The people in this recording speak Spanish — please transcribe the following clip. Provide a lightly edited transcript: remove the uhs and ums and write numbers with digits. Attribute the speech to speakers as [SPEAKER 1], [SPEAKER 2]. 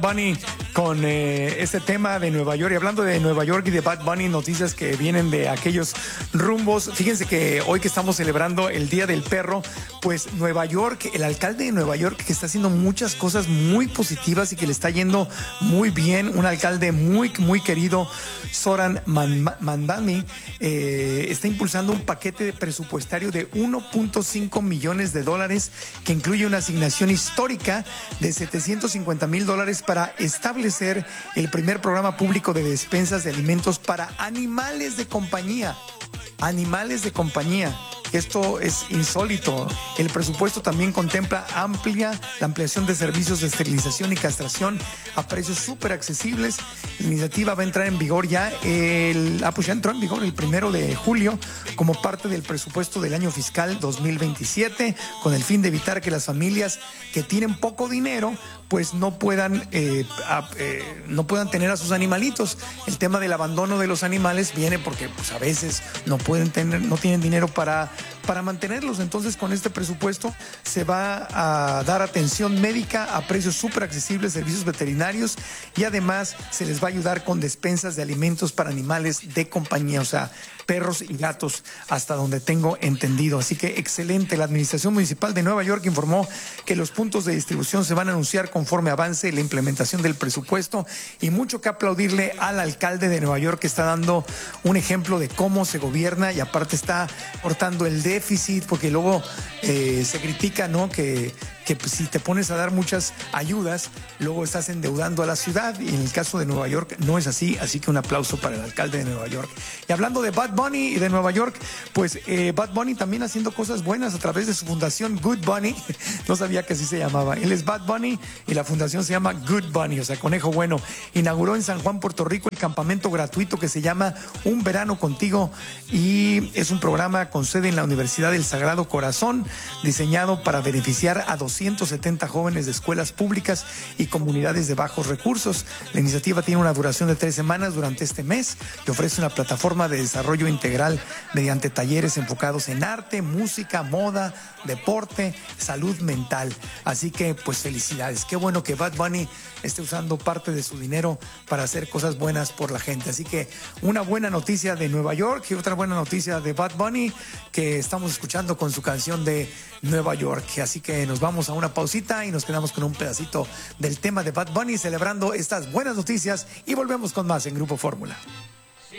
[SPEAKER 1] Bunny con este tema de Nueva York. Y hablando de Nueva York y de Bad Bunny, noticias que vienen de aquellos rumbos. Fíjense que hoy que estamos celebrando el Día del Perro, pues Nueva York, el alcalde de Nueva York, que está haciendo muchas cosas muy positivas y que le está yendo muy bien, un alcalde muy querido, Zoran Mandani, está impulsando un paquete presupuestario de $1.5 millones que incluye una asignación histórica de $750,000 para establecer el primer programa público de despensas de alimentos para animales de compañía. Animales de compañía. Esto es insólito. El presupuesto también contempla la ampliación de servicios de esterilización y castración a precios súper accesibles. La iniciativa va a entrar en vigor ya ya entró en vigor el 1 de julio como parte del presupuesto del año fiscal 2027, con el fin de evitar que las familias que tienen poco dinero pues no puedan tener a sus animalitos. El tema del abandono de los animales viene porque pues a veces no tienen dinero para mantenerlos. Entonces, con este presupuesto se va a dar atención médica a precios súper accesibles, servicios veterinarios, y además se les va a ayudar con despensas de alimentos para animales de compañía, o sea, perros y gatos, hasta donde tengo entendido. Así que excelente. La Administración Municipal de Nueva York informó que los puntos de distribución se van a anunciar conforme avance la implementación del presupuesto, y mucho que aplaudirle al alcalde de Nueva York, que está dando un ejemplo de cómo se gobierna, y aparte está cortando el déficit, porque luego se critica, ¿no?, que pues, si te pones a dar muchas ayudas, luego estás endeudando a la ciudad, y en el caso de Nueva York no es así. Así que un aplauso para el alcalde de Nueva York. Y hablando de Bad Bunny y de Nueva York, pues Bad Bunny también haciendo cosas buenas a través de su fundación Good Bunny. No sabía que así se llamaba. Él es Bad Bunny y la fundación se llama Good Bunny, o sea, conejo bueno. Inauguró en San Juan, Puerto Rico, el campamento gratuito que se llama Un Verano Contigo, y es un programa con sede en la Universidad del Sagrado Corazón, diseñado para beneficiar a 270 jóvenes de escuelas públicas y comunidades de bajos recursos. La iniciativa tiene una duración de 3 semanas durante este mes y ofrece una plataforma de desarrollo integral mediante talleres enfocados en arte, música, moda, deporte, salud mental. Así que pues felicidades. Qué bueno que Bad Bunny esté usando parte de su dinero para hacer cosas buenas por la gente. Así que una buena noticia de Nueva York y otra buena noticia de Bad Bunny, que estamos escuchando con su canción de Nueva York. Así que nos vamos a una pausita y nos quedamos con un pedacito del tema de Bad Bunny celebrando estas buenas noticias, y volvemos con más en Grupo Fórmula.